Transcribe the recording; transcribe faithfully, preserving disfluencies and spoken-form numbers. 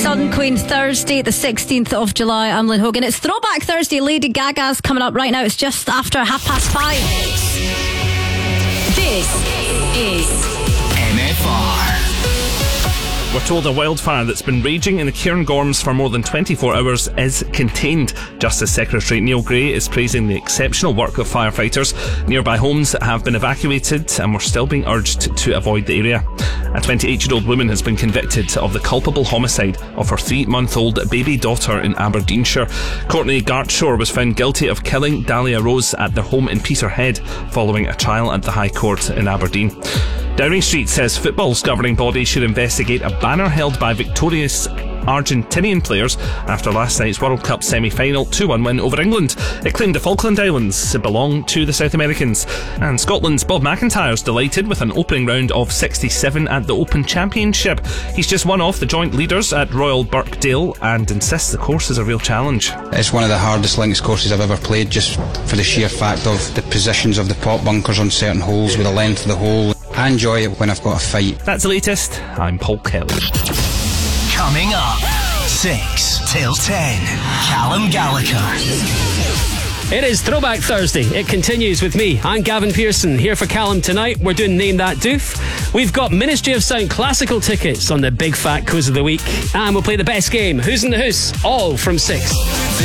Sun Queen, Thursday the sixteenth of July. I'm Lynn Hogan. It's Throwback Thursday. Lady Gaga's coming up right now. It's just after half past five. This is M F R. We're told a wildfire that's been raging in the Cairngorms for more than twenty-four hours is contained. Justice Secretary Neil Gray is praising the exceptional work of firefighters. Nearby homes have been evacuated and we're still being urged to avoid the area. A twenty-eight-year-old woman has been convicted of the culpable homicide of her three-month-old baby daughter in Aberdeenshire. Courtney Gartshore was found guilty of killing Dahlia Rose at their home in Peterhead following a trial at the High Court in Aberdeen. Downing Street says football's governing body should investigate a banner held by victorious Argentinian players after last night's World Cup semi-final two one win over England. It claimed the Falkland Islands belong to the South Americans. And Scotland's Bob McIntyre's delighted with an opening round of sixty-seven at the Open Championship. He's just one off the joint leaders at Royal Birkdale and insists the course is a real challenge. It's one of the hardest links courses I've ever played, just for the sheer fact of the positions of the pot bunkers on certain holes with the length of the hole. I enjoy it when I've got a fight. That's the latest. I'm Paul Kelly. Coming up, six till ten, Callum Gallagher. It is Throwback Thursday. It continues with me. I'm Gavin Pearson, here for Callum tonight. We're doing Name That Doof. We've got Ministry of Sound classical tickets on the Big Fat Quiz of the Week. And we'll play the best game, Who's in the Hoose, all from six.